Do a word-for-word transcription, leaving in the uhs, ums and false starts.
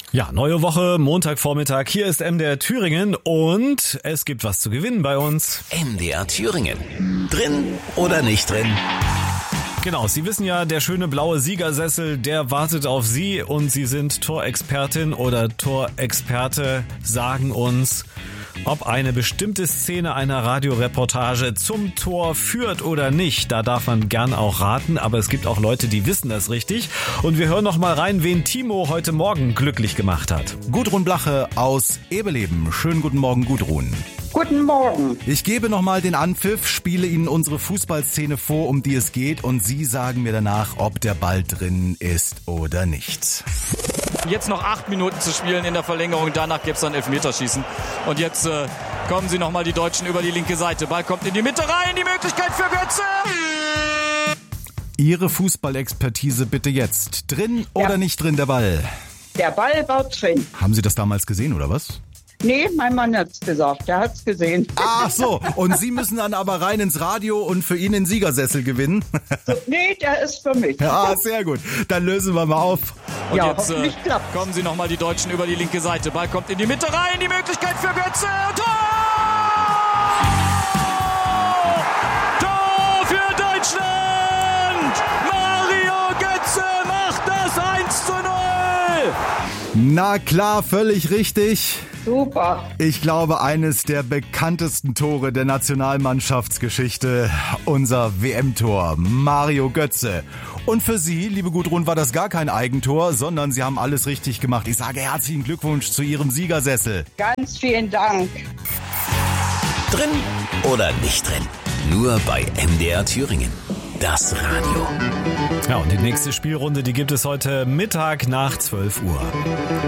Ja, neue Woche, Montagvormittag. Hier ist M D R Thüringen und es gibt was zu gewinnen bei uns. M D R Thüringen. Drin oder nicht drin? Genau, Sie wissen ja, der schöne blaue Siegersessel, der wartet auf Sie und Sie sind Torexpertin oder Torexperte, sagen uns, ob eine bestimmte Szene einer Radioreportage zum Tor führt oder nicht. Da darf man gern auch raten, aber es gibt auch Leute, die wissen das richtig. Und wir hören noch mal rein, wen Timo heute Morgen glücklich gemacht hat. Gudrun Blache aus Eberleben. Schönen guten Morgen, Gudrun. Guten Morgen. Ich gebe nochmal den Anpfiff, spiele Ihnen unsere Fußballszene vor, um die es geht, und Sie sagen mir danach, ob der Ball drin ist oder nicht. Jetzt noch acht Minuten zu spielen in der Verlängerung, danach gibt es dann Elfmeterschießen. Und jetzt äh, kommen sie nochmal die Deutschen über die linke Seite. Ball kommt in die Mitte rein, die Möglichkeit für Götze. Ihre Fußballexpertise bitte jetzt. Drin Ja. oder nicht drin der Ball? Der Ball war drin. Haben Sie das damals gesehen oder was? Nee, mein Mann hat's gesagt. Der hat's gesehen. Ach so, und Sie müssen dann aber rein ins Radio und für ihn den Siegersessel gewinnen? So, nee, der ist für mich. Ja, sehr gut. Dann lösen wir mal auf. Und Ja, jetzt äh, hoffentlich klappt's. kommen sie nochmal die Deutschen über die linke Seite. Ball kommt in die Mitte rein, die Möglichkeit für Götze. Tor! Tor für Deutschland! Mario Götze macht das eins zu null! Na klar, völlig richtig. Super. Ich glaube, eines der bekanntesten Tore der Nationalmannschaftsgeschichte, unser W M-Tor, Mario Götze. Und für Sie, liebe Gudrun, war das gar kein Eigentor, sondern Sie haben alles richtig gemacht. Ich sage herzlichen Glückwunsch zu Ihrem Siegersessel. Ganz vielen Dank. Drin oder nicht drin? Nur bei M D R Thüringen. Das Radio. Ja, und die nächste Spielrunde, die gibt es heute Mittag nach zwölf Uhr.